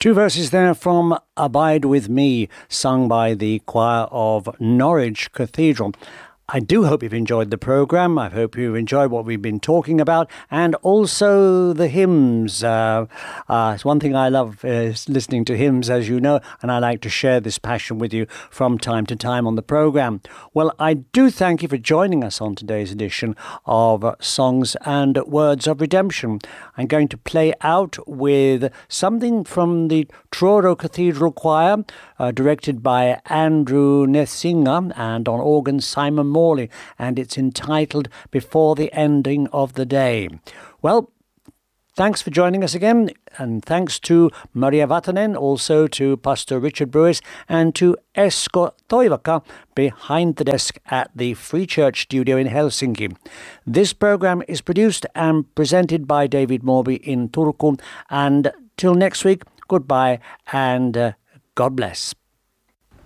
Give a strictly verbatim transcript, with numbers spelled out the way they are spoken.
Two verses there from Abide With Me, sung by the choir of Norwich Cathedral. I do hope you've enjoyed the programme. I hope you've enjoyed what we've been talking about, and also the hymns. Uh, uh, it's one thing I love is listening to hymns, as you know, and I like to share this passion with you from time to time on the programme. Well, I do thank you for joining us on today's edition of Songs and Words of Redemption. I'm going to play out with something from the Truro Cathedral Choir, uh, directed by Andrew Nessinger, and on organ Simon Morley, and it's entitled Before the Ending of the Day. Well, thanks for joining us again, and thanks to Maria Vatanen, also to Pastor Richard Brewis, and to Esko Toivaka behind the desk at the Free Church Studio in Helsinki. This program is produced and presented by David Morby in Turku, and till next week, goodbye and uh, God bless.